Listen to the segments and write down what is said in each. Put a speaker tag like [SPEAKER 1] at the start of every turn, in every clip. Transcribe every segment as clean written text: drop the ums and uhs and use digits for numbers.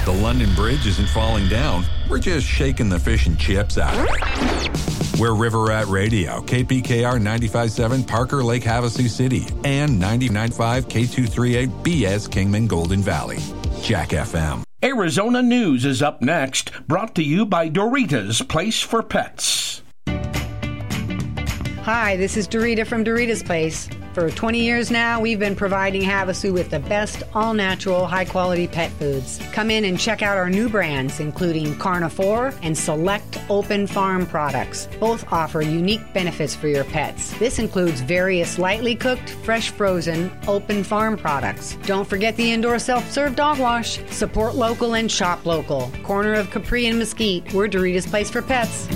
[SPEAKER 1] The London Bridge isn't falling down. We're just shaking the fish and chips out of it. We're River Rat Radio, KPKR 95.7 Parker Lake Havasu City, and 99.5 K238 BS Kingman Golden Valley. Jack FM.
[SPEAKER 2] Arizona News is up next, brought to you by Dorita's Place for Pets.
[SPEAKER 3] Hi, this is Dorita from Dorita's Place. For 20 years now, we've been providing Havasu with the best all-natural, high-quality pet foods. Come in and check out our new brands, including Carnivore and Select Open Farm products. Both offer unique benefits for your pets. This includes various lightly cooked, fresh frozen, open farm products. Don't forget the indoor self-serve dog wash. Support local and shop local. Corner of Capri and Mesquite, we're Dorita's Place for Pets.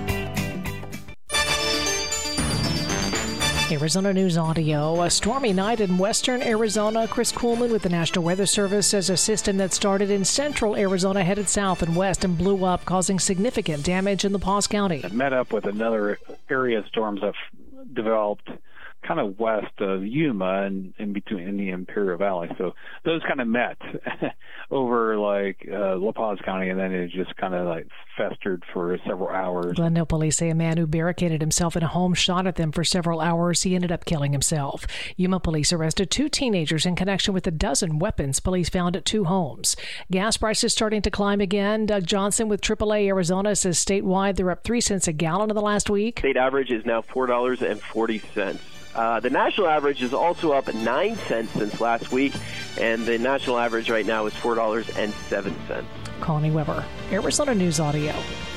[SPEAKER 4] Arizona News Audio. A stormy night in western Arizona. Chris Kuhlman with the National Weather Service says a system that started in central Arizona headed south and west and blew up, causing significant damage in La Paz County.
[SPEAKER 5] It met up with another area of storms that developed kind of west of Yuma and in between in the Imperial Valley. So those kind of met over La Paz County, and then it just kind of festered for several hours.
[SPEAKER 4] Glendale police say a man who barricaded himself in a home shot at them for several hours. He ended up killing himself. Yuma police arrested 2 teenagers in connection with a dozen weapons police found at 2 homes. Gas prices starting to climb again. Doug Johnson with AAA Arizona says statewide they're up 3 cents a gallon in the last week.
[SPEAKER 6] State average is now $4.40. The national average is also up 9 cents since last week, and the national average right now is $4.07.
[SPEAKER 4] Connie Weber, Arizona News Audio.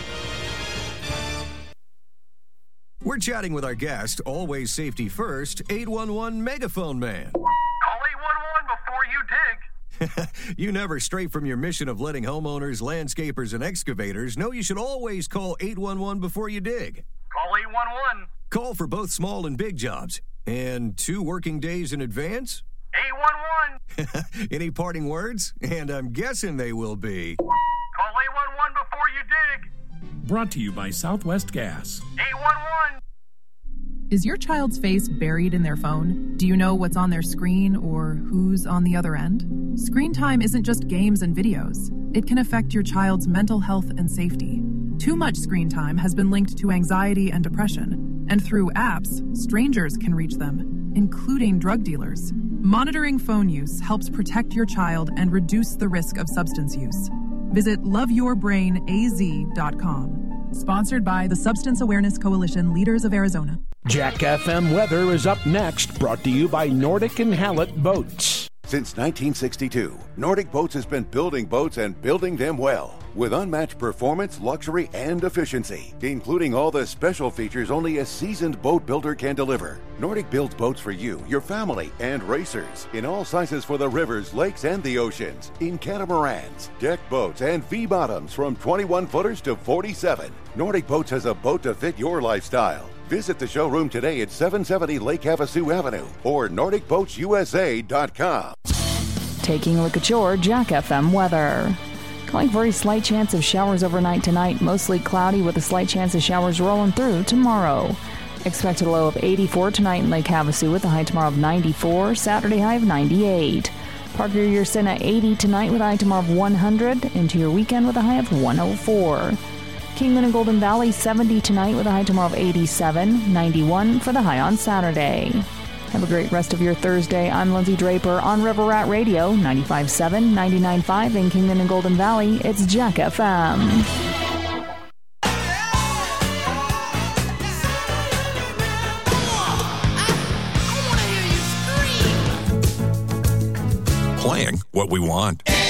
[SPEAKER 7] We're chatting with our guest, always safety first, 811 Megaphone Man.
[SPEAKER 8] Call 811 before you dig.
[SPEAKER 7] You never stray from your mission of letting homeowners, landscapers, and excavators know you should always call 811 before you dig.
[SPEAKER 8] Call 811.
[SPEAKER 7] Call for both small and big jobs. And 2 working days in advance?
[SPEAKER 8] 811.
[SPEAKER 7] Any parting words? And I'm guessing they will be...
[SPEAKER 8] Call 811 before you dig.
[SPEAKER 9] Brought to you by Southwest Gas.
[SPEAKER 8] 811.
[SPEAKER 10] Is your child's face buried in their phone? Do you know what's on their screen or who's on the other end? Screen time isn't just games and videos. It can affect your child's mental health and safety. Too much screen time has been linked to anxiety and depression. And through apps, strangers can reach them, including drug dealers. Monitoring phone use helps protect your child and reduce the risk of substance use. Visit loveyourbrainaz.com. Sponsored by the Substance Awareness Coalition Leaders of Arizona.
[SPEAKER 2] Jack FM weather is up next, brought to you by Nordic and Hallett Boats.
[SPEAKER 11] Since 1962, Nordic Boats has been building boats and building them well, with unmatched performance, luxury, and efficiency, including all the special features only a seasoned boat builder can deliver. Nordic builds boats for you, your family, and racers, in all sizes for the rivers, lakes, and the oceans, in catamarans, deck boats, and V-bottoms from 21-footers to 47. Nordic Boats has a boat to fit your lifestyle. Visit the showroom today at 770 Lake Havasu Avenue or NordicBoatsUSA.com.
[SPEAKER 12] Taking a look at your Jack FM weather. Calling for a slight chance of showers overnight tonight, mostly cloudy with a slight chance of showers rolling through tomorrow. Expected low of 84 tonight in Lake Havasu with a high tomorrow of 94, Saturday high of 98. Parker, you're sitting at 80 tonight with a high tomorrow of 100, into your weekend with a high of 104. Kingman and Golden Valley 70 tonight with a high tomorrow of 87, 91 for the high on Saturday. Have a great rest of your Thursday. I'm Lindsay Draper on River Rat Radio, 95.7, 99.5 in Kingman and Golden Valley. It's Jack FM.
[SPEAKER 1] Playing what we want.